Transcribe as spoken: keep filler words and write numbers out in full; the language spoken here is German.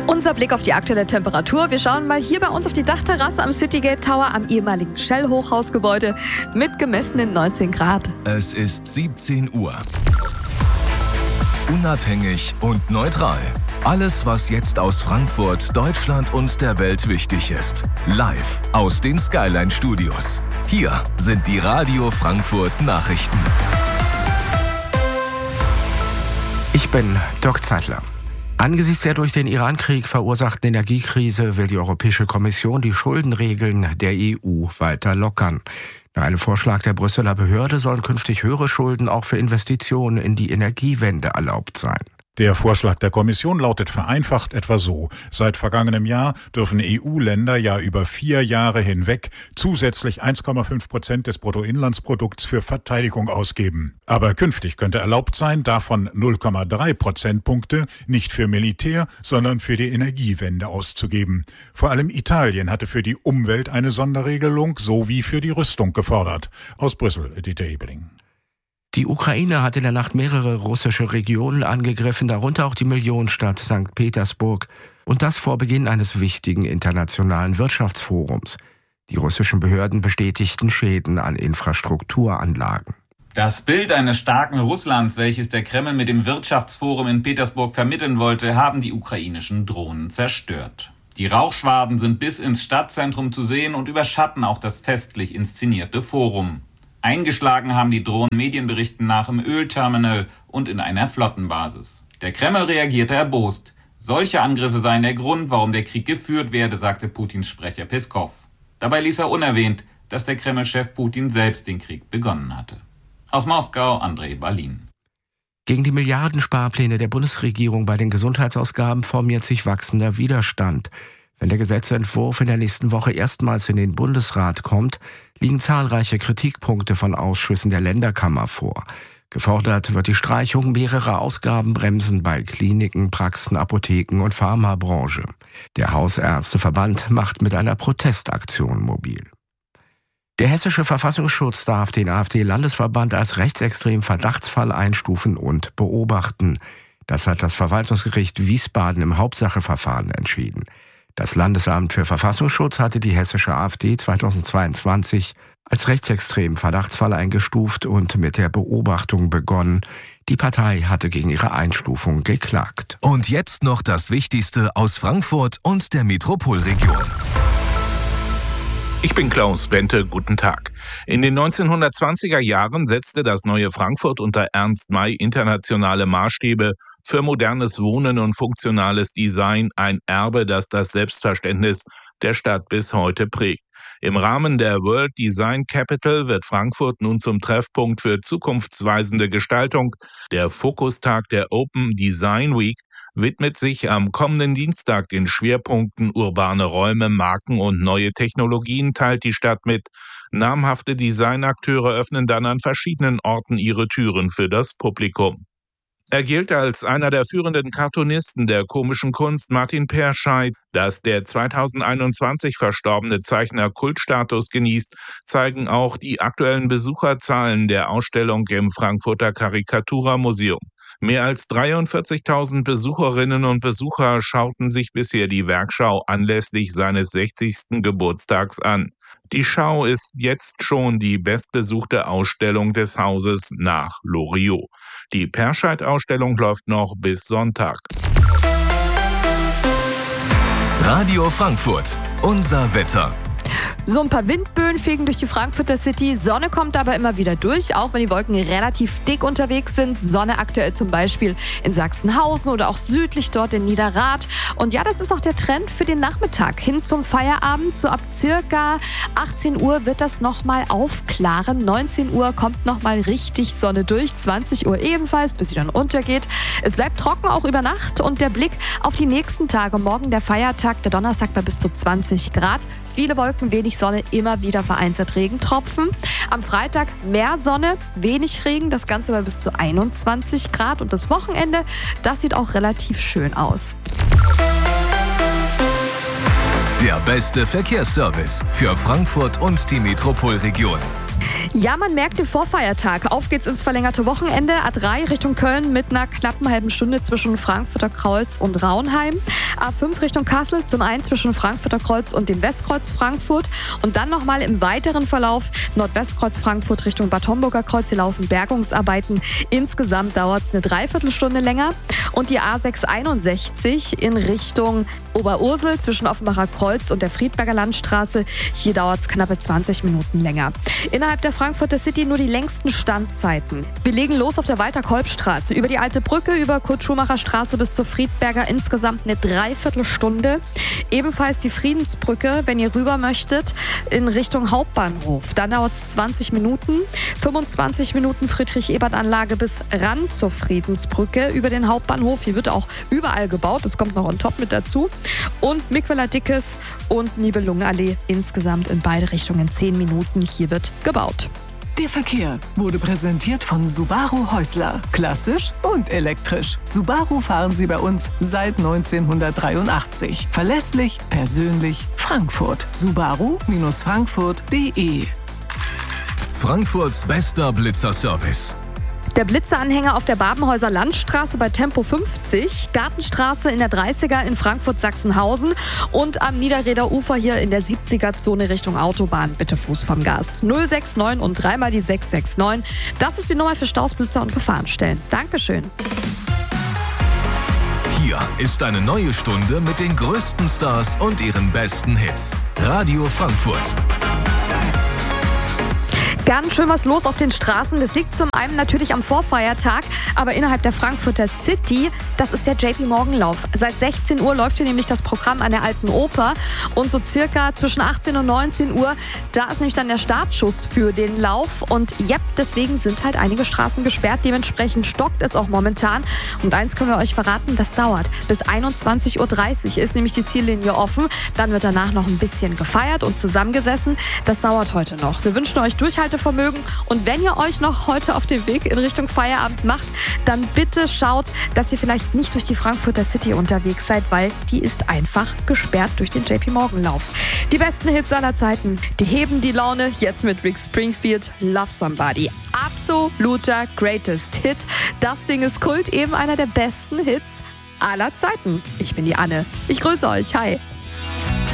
Unser Blick auf die aktuelle Temperatur. Wir schauen mal hier bei uns auf die Dachterrasse am Citygate Tower am ehemaligen Shell-Hochhausgebäude mit gemessenen neunzehn Grad. Es ist siebzehn Uhr. Unabhängig und neutral. Alles, was jetzt aus Frankfurt, Deutschland und der Welt wichtig ist. Live aus den Skyline Studios. Hier sind die Radio Frankfurt Nachrichten. Ich bin Dirk Zeitler. Angesichts der durch den Iran-Krieg verursachten Energiekrise will die Europäische Kommission die Schuldenregeln der E U weiter lockern. Nach einem Vorschlag der Brüsseler Behörde sollen künftig höhere Schulden auch für Investitionen in die Energiewende erlaubt sein. Der Vorschlag der Kommission lautet vereinfacht etwa so. Seit vergangenem Jahr dürfen E U-Länder ja über vier Jahre hinweg zusätzlich eins Komma fünf Prozent des Bruttoinlandsprodukts für Verteidigung ausgeben. Aber künftig könnte erlaubt sein, davon null Komma drei Prozentpunkte nicht für Militär, sondern für die Energiewende auszugeben. Vor allem Italien hatte für die Umwelt eine Sonderregelung sowie für die Rüstung gefordert. Aus Brüssel, Dieter Ebeling. Die Ukraine hat in der Nacht mehrere russische Regionen angegriffen, darunter auch die Millionenstadt Sankt Petersburg. Und das vor Beginn eines wichtigen internationalen Wirtschaftsforums. Die russischen Behörden bestätigten Schäden an Infrastrukturanlagen. Das Bild eines starken Russlands, welches der Kreml mit dem Wirtschaftsforum in Petersburg vermitteln wollte, haben die ukrainischen Drohnen zerstört. Die Rauchschwaden sind bis ins Stadtzentrum zu sehen und überschatten auch das festlich inszenierte Forum. Eingeschlagen haben die Drohnen Medienberichten nach im Ölterminal und in einer Flottenbasis. Der Kreml reagierte erbost. Solche Angriffe seien der Grund, warum der Krieg geführt werde, sagte Putins Sprecher Peskov. Dabei ließ er unerwähnt, dass der Kreml-Chef Putin selbst den Krieg begonnen hatte. Aus Moskau, Andrei Balin. Gegen die Milliardensparpläne der Bundesregierung bei den Gesundheitsausgaben formiert sich wachsender Widerstand. Wenn der Gesetzentwurf in der nächsten Woche erstmals in den Bundesrat kommt, liegen zahlreiche Kritikpunkte von Ausschüssen der Länderkammer vor. Gefordert wird die Streichung mehrerer Ausgabenbremsen bei Kliniken, Praxen, Apotheken und Pharmabranche. Der Hausärzteverband macht mit einer Protestaktion mobil. Der Hessische Verfassungsschutz darf den AfD-Landesverband als rechtsextremen Verdachtsfall einstufen und beobachten. Das hat das Verwaltungsgericht Wiesbaden im Hauptsacheverfahren entschieden. Das Landesamt für Verfassungsschutz hatte die hessische AfD zweitausendzweiundzwanzig als rechtsextremen Verdachtsfall eingestuft und mit der Beobachtung begonnen. Die Partei hatte gegen ihre Einstufung geklagt. Und jetzt noch das Wichtigste aus Frankfurt und der Metropolregion. Ich bin Klaus Bente, guten Tag. In den neunzehnhundertzwanziger Jahren setzte das neue Frankfurt unter Ernst May internationale Maßstäbe für modernes Wohnen und funktionales Design, ein Erbe, das das Selbstverständnis der Stadt bis heute prägt. Im Rahmen der World Design Capital wird Frankfurt nun zum Treffpunkt für zukunftsweisende Gestaltung. Der Fokustag der Open Design Week widmet sich am kommenden Dienstag den Schwerpunkten urbane Räume, Marken und neue Technologien, teilt die Stadt mit. Namhafte Designakteure öffnen dann an verschiedenen Orten ihre Türen für das Publikum. Er gilt als einer der führenden Cartoonisten der komischen Kunst. Martin Perscheid, dass der zweitausendeinundzwanzig verstorbene Zeichner Kultstatus genießt, zeigen auch die aktuellen Besucherzahlen der Ausstellung im Frankfurter Karikatura-Museum. Mehr als dreiundvierzigtausend Besucherinnen und Besucher schauten sich bisher die Werkschau anlässlich seines sechzigsten Geburtstags an. Die Schau ist jetzt schon die bestbesuchte Ausstellung des Hauses nach Loriot. Die Perscheid-Ausstellung läuft noch bis Sonntag. Radio Frankfurt, unser Wetter. So ein paar Windböen fegen durch die Frankfurter City. Sonne kommt aber immer wieder durch, auch wenn die Wolken relativ dick unterwegs sind. Sonne aktuell zum Beispiel in Sachsenhausen oder auch südlich dort in Niederrad. Und ja, das ist auch der Trend für den Nachmittag. Hin zum Feierabend, so ab circa achtzehn Uhr wird das nochmal aufklaren. neunzehn Uhr kommt nochmal richtig Sonne durch. zwanzig Uhr ebenfalls, bis sie dann untergeht. Es bleibt trocken auch über Nacht und der Blick auf die nächsten Tage. Morgen der Feiertag, der Donnerstag bei bis zu zwanzig Grad. Viele Wolken, wenig Sonne, immer wieder vereinzelt Regentropfen. Am Freitag mehr Sonne, wenig Regen, das Ganze bei bis zu einundzwanzig Grad. Und das Wochenende, das sieht auch relativ schön aus. Der beste Verkehrsservice für Frankfurt und die Metropolregion. Ja, man merkt den Vorfeiertag. Auf geht's ins verlängerte Wochenende. A drei Richtung Köln mit einer knappen halben Stunde zwischen Frankfurter Kreuz und Raunheim. A fünf Richtung Kassel, zum einen zwischen Frankfurter Kreuz und dem Westkreuz Frankfurt. Und dann nochmal im weiteren Verlauf Nordwestkreuz Frankfurt Richtung Bad Homburger Kreuz. Hier laufen Bergungsarbeiten. Insgesamt dauert es eine Dreiviertelstunde länger. Und die A sechs einundsechzig in Richtung Oberursel zwischen Offenbacher Kreuz und der Friedberger Landstraße. Hier dauert es knappe zwanzig Minuten länger. Innerhalb der Frankfurter City nur die längsten Standzeiten. Wir legen los auf der Walter-Kolb-Straße. Über die Alte Brücke, über Kurt-Schumacher-Straße bis zur Friedberger insgesamt eine Dreiviertelstunde. Ebenfalls die Friedensbrücke, wenn ihr rüber möchtet, in Richtung Hauptbahnhof. Dann dauert es zwanzig Minuten. fünfundzwanzig Minuten Friedrich-Ebert-Anlage bis ran zur Friedensbrücke über den Hauptbahnhof. Hier wird auch überall gebaut. Das kommt noch on top mit dazu. Und Miquela-Dickes und Nibelungenallee insgesamt in beide Richtungen zehn Minuten. Hier wird gebaut. Der Verkehr wurde präsentiert von Subaru Häusler. Klassisch und elektrisch. Subaru fahren Sie bei uns seit neunzehnhundertdreiundachtzig. Verlässlich, persönlich, Frankfurt. Subaru Frankfurt punkt de. Frankfurts bester Blitzerservice. Der Blitzeranhänger auf der Babenhäuser Landstraße bei Tempo fünfzig, Gartenstraße in der dreißiger in Frankfurt-Sachsenhausen und am Niederrheder Ufer hier in der siebziger-Zone Richtung Autobahn. Bitte Fuß vom Gas. null sechs neun und dreimal die sechs sechs neun. Das ist die Nummer für Staus, Blitzer und Gefahrenstellen. Dankeschön. Hier ist eine neue Stunde mit den größten Stars und ihren besten Hits. Radio Frankfurt. Ganz schön was los auf den Straßen. Das liegt zum einen natürlich am Vorfeiertag, aber innerhalb der Frankfurter City, das ist der J P Morgan Lauf. Seit sechzehn Uhr läuft hier nämlich das Programm an der Alten Oper und so circa zwischen achtzehn und neunzehn Uhr, da ist nämlich dann der Startschuss für den Lauf und ja, deswegen sind halt einige Straßen gesperrt. Dementsprechend stockt es auch momentan und eins können wir euch verraten, das dauert. Bis einundzwanzig Uhr dreißig ist nämlich die Ziellinie offen. Dann wird danach noch ein bisschen gefeiert und zusammengesessen. Das dauert heute noch. Wir wünschen euch Durchhaltevermögen und wenn ihr euch noch heute auf den Weg in Richtung Feierabend macht, dann bitte schaut, dass ihr vielleicht nicht durch die Frankfurter City unterwegs seid, weil die ist einfach gesperrt durch den J P Morgan Lauf. Die besten Hits aller Zeiten, die heben die Laune, jetzt mit Rick Springfield, Love Somebody. Absoluter Greatest Hit. Das Ding ist Kult, eben einer der besten Hits aller Zeiten. Ich bin die Anne. Ich grüße euch. Hi.